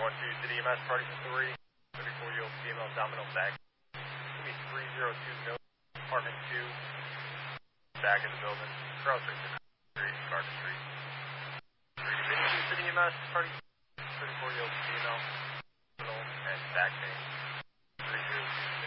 312 City EMS, party authority, 34-year-old female abdominal back. Give me 302 Mill, apartment 2, back of the building, cross street, Garden Street. 352 City EMS, party 34-year-old female, hospital, and back pain. 302.